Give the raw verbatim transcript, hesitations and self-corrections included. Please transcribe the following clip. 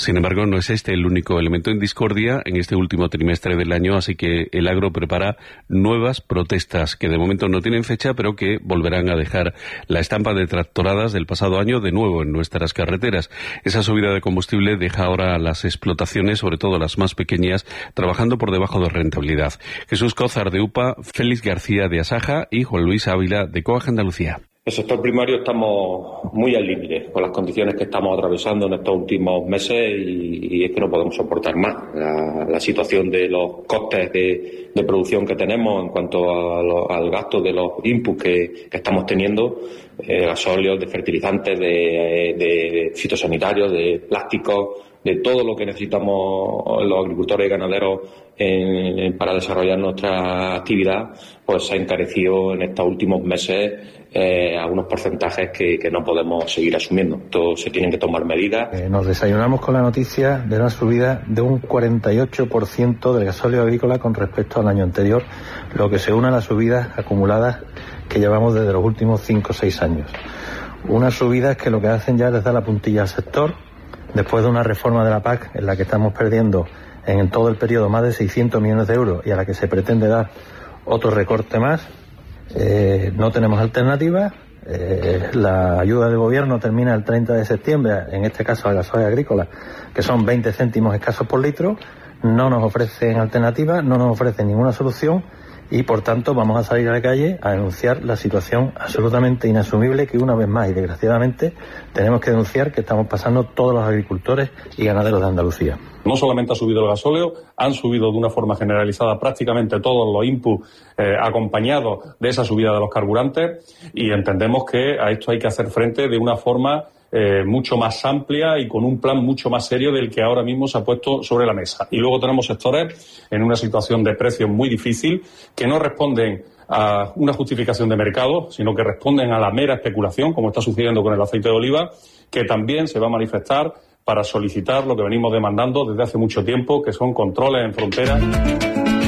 Sin embargo, no es este el único elemento en discordia en este último trimestre del año, así que el agro prepara nuevas protestas que de momento no tienen fecha, pero que volverán a dejar la estampa de tractoradas del pasado año de nuevo en nuestras carreteras. Esa subida de combustible deja ahora a las explotaciones, sobre todo las más pequeñas, trabajando por debajo de rentabilidad. Jesús Cózar de U P A, Félix García de Asaja y Juan Luis Ávila de Coag Andalucía. El sector primario estamos muy al límite con las condiciones que estamos atravesando en estos últimos meses y, y es que no podemos soportar más. La, la situación de los costes de, de producción que tenemos en cuanto a lo, al gasto de los inputs que, que estamos teniendo, eh, gasóleos, de fertilizantes, de, de fitosanitarios, de plásticos, de todo lo que necesitamos los agricultores y ganaderos en, en, para desarrollar nuestra actividad, pues se ha encarecido en estos últimos meses eh, a unos porcentajes que, que no podemos seguir asumiendo. Entonces se tienen que tomar medidas. Eh, nos desayunamos con la noticia de una subida de un cuarenta y ocho por ciento del gasóleo agrícola con respecto al año anterior, lo que se une a las subidas acumuladas que llevamos desde los últimos cinco o seis años. Unas subidas que lo que hacen ya es dar la puntilla al sector, después de una reforma de la P A C en la que estamos perdiendo en todo el periodo más de seiscientos millones de euros y a la que se pretende dar otro recorte más. Eh, no tenemos alternativa. Eh, la ayuda del gobierno termina el treinta de septiembre, en este caso al gasoil agrícola, que son veinte céntimos escasos por litro. No nos ofrecen alternativa, no nos ofrecen ninguna solución y por tanto vamos a salir a la calle a denunciar la situación absolutamente inasumible que una vez más y desgraciadamente tenemos que denunciar que estamos pasando todos los agricultores y ganaderos de Andalucía. No solamente ha subido el gasóleo, han subido de una forma generalizada prácticamente todos los inputs eh, acompañados de esa subida de los carburantes y entendemos que a esto hay que hacer frente de una forma eh, mucho más amplia y con un plan mucho más serio del que ahora mismo se ha puesto sobre la mesa. Y luego tenemos sectores en una situación de precios muy difícil que no responden a una justificación de mercado, sino que responden a la mera especulación, como está sucediendo con el aceite de oliva, que también se va a manifestar para solicitar lo que venimos demandando desde hace mucho tiempo, que son controles en fronteras.